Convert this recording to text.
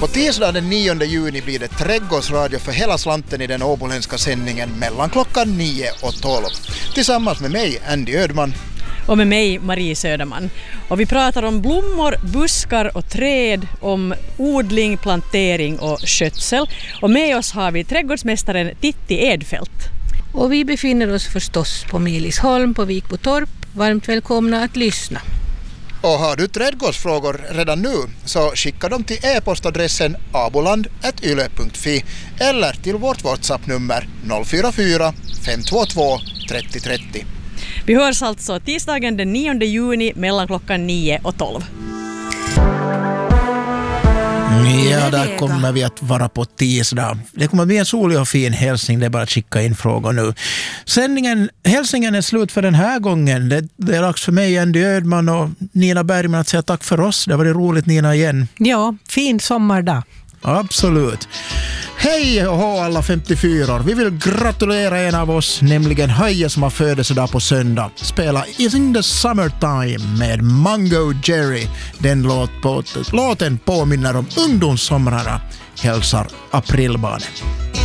På tisdag den 9 juni blir det trädgårdsradio för hela slanten i den åboländska sändningen mellan klockan 9 och 12. Tillsammans med mig, Andy Ödman. Och med mig, Marie Söderman. Och vi pratar om blommor, buskar och träd, om odling, plantering och skötsel. Och med oss har vi trädgårdsmästaren Titti Edfält. Och vi befinner oss förstås på Melisholm på Vikbotorp. Varmt välkomna att lyssna. Och har du trädgårdsfrågor redan nu så skicka dem till e-postadressen aboland@yle.fi eller till vårt WhatsApp-nummer 044 522 30 30. Vi hörs alltså tisdagen den 9 juni mellan klockan 9 och 12. Ja, där kommer vi att vara på tisdag. Det kommer att bli en solig och fin hälsning. Det är bara att skicka in frågor nu. Hälsningen är slut för den här gången. Det är dags för mig, Andy Ödman och Nina Bergman att säga tack för oss. Det var det roligt, Nina, igen. Ja, fin sommardag. Absolut. Hej och hå alla 54 år. Vi vill gratulera en av oss, nämligen Höje som har födelsedag på söndag. Spela Is in the Summertime med Mango Jerry. Den låten påminner om ungdomssomrarna. Hälsar Aprilbarnen.